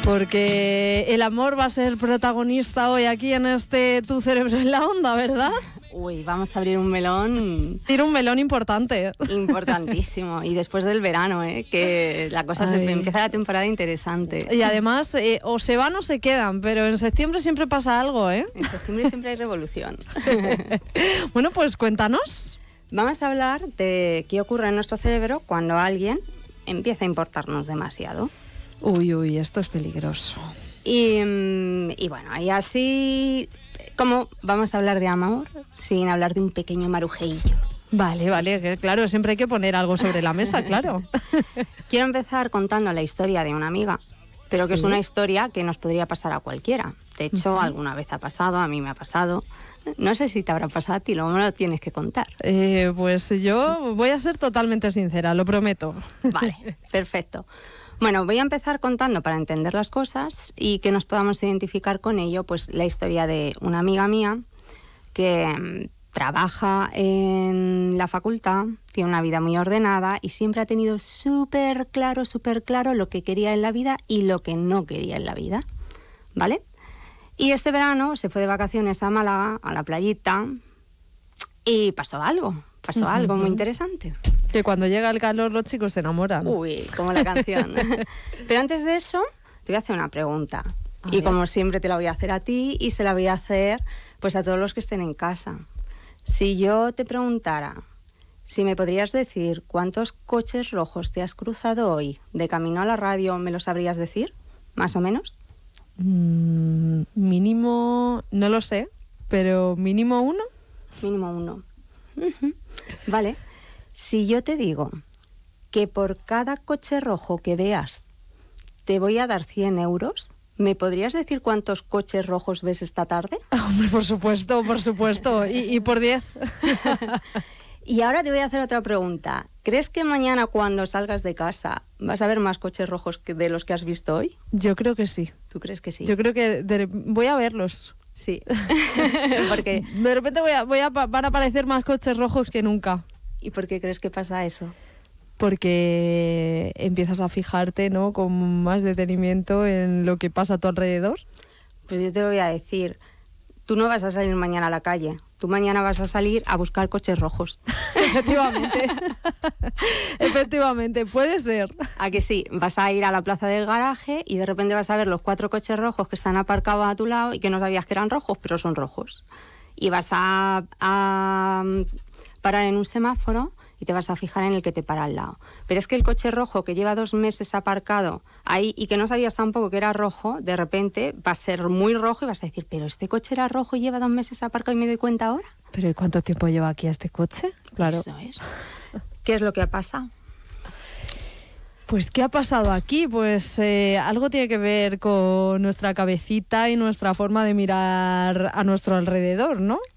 Porque el amor va a ser protagonista hoy aquí en este Tu Cerebro en la Onda, ¿verdad? Uy, vamos a abrir un melón... Tiene un melón importante. Importantísimo. Y después del verano, que la cosa empieza la temporada interesante. Y además, o se van o se quedan, pero en septiembre siempre pasa algo, ¿eh? En septiembre siempre hay revolución. Bueno, pues cuéntanos. Vamos a hablar de qué ocurre en nuestro cerebro cuando alguien empieza a importarnos demasiado. Uy, esto es peligroso. Y bueno, y así como vamos a hablar de amor sin hablar de un pequeño marujeillo. Vale, claro, siempre hay que poner algo sobre la mesa, claro. Quiero empezar contando la historia de una amiga, pero que ¿Sí? es una historia que nos podría pasar a cualquiera. De hecho, alguna vez ha pasado, a mí me ha pasado. No sé si te habrá pasado a ti, luego me lo tienes que contar. Pues yo voy a ser totalmente sincera, lo prometo. Vale, perfecto. Bueno, voy a empezar contando para entender las cosas y que nos podamos identificar con ello, pues la historia de una amiga mía que trabaja en la facultad, tiene una vida muy ordenada y siempre ha tenido súper claro lo que quería en la vida y lo que no quería en la vida, ¿vale? Y este verano se fue de vacaciones a Málaga, a la playita, y pasó algo muy interesante. Que cuando llega el calor los chicos se enamoran. Uy, como la canción. Pero antes de eso, te voy a hacer una pregunta. Y como siempre te la voy a hacer a ti y se la voy a hacer pues a todos los que estén en casa. Si yo te preguntara si me podrías decir cuántos coches rojos te has cruzado hoy de camino a la radio, ¿me lo sabrías decir? ¿Más o menos? Mínimo, no lo sé, pero mínimo uno. Mínimo uno. Vale. Si yo te digo que por cada coche rojo que veas te voy a dar 100 euros, ¿me podrías decir cuántos coches rojos ves esta tarde? Hombre, por supuesto. Y por 10. Y ahora te voy a hacer otra pregunta. ¿Crees que mañana cuando salgas de casa vas a ver más coches rojos que de los que has visto hoy? Yo creo que sí. ¿Tú crees que sí? Yo creo que voy a verlos. Sí. Porque de repente van a aparecer más coches rojos que nunca. ¿Y por qué crees que pasa eso? Porque empiezas a fijarte, ¿no?, con más detenimiento en lo que pasa a tu alrededor. Pues yo te lo voy a decir. Tú no vas a salir mañana a la calle. Tú mañana vas a salir a buscar coches rojos. Efectivamente. Efectivamente, puede ser. ¿A que sí? Vas a ir a la plaza del garaje y de repente vas a ver los 4 coches rojos que están aparcados a tu lado y que no sabías que eran rojos, pero son rojos. Y vas a parar en un semáforo y te vas a fijar en el que te para al lado. Pero es que el coche rojo que lleva 2 meses aparcado ahí y que no sabías tampoco que era rojo, de repente va a ser muy rojo y vas a decir, pero este coche era rojo y lleva 2 meses aparcado y me doy cuenta ahora. ¿Pero y cuánto tiempo lleva aquí a este coche? Claro. Eso es. ¿Qué es lo que ha pasado? Pues, ¿qué ha pasado aquí? Pues algo tiene que ver con nuestra cabecita y nuestra forma de mirar a nuestro alrededor, ¿no?